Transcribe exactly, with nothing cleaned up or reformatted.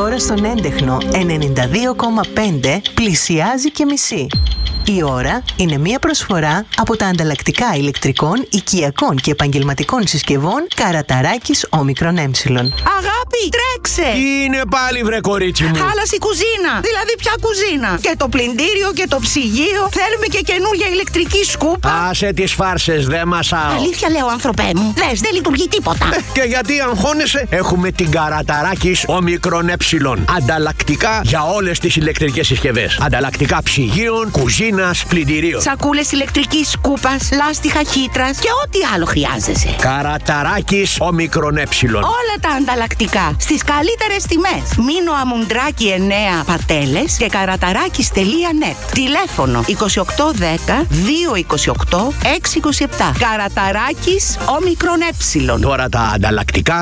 ώρα στον έντεχνο ενενήντα δύο κόμμα πέντε πλησιάζει και μισή. Η ώρα είναι μια προσφορά από τα ανταλλακτικά ηλεκτρικών, οικιακών και επαγγελματικών συσκευών Καραταράκης Όμικρον Ε. Αγάπη, τρέξε! Τι είναι πάλι, βρε κορίτσι μου? Χάλασε η κουζίνα. Δηλαδή, ποια κουζίνα? Και το πλυντήριο και το ψυγείο. Θέλουμε και καινούργια ηλεκτρική σκούπα. Άσε τις φάρσες, δε μασάω. Αλήθεια λέω, άνθρωπέ μου. Δες, δεν λειτουργεί τίποτα. Ε, και γιατί αγχώνεσαι? Έχουμε την Καραταράκης Όμικρον Ε. Ανταλλακτικά για όλες τις ηλεκτρικές συσκευές. Ανταλλακτικά ψυγείων, κουζίνας, πλυντηρίων. Σακούλες ηλεκτρικής σκούπας, λάστιχα χύτρας και ό,τι άλλο χρειάζεσαι. Καραταράκης Όμικρον Ε. Όλα τα ανταλλακτικά στις καλύτερες τιμές. Μήνο Αμουντράκη εννέα Πατέλες και καραταράκης τελεία νετ. Τηλέφωνο είκοσι οκτώ δέκα δύο είκοσι οκτώ έξι είκοσι επτά. Καραταράκης Όμικρον Ε. Τώρα τα ανταλλακτικά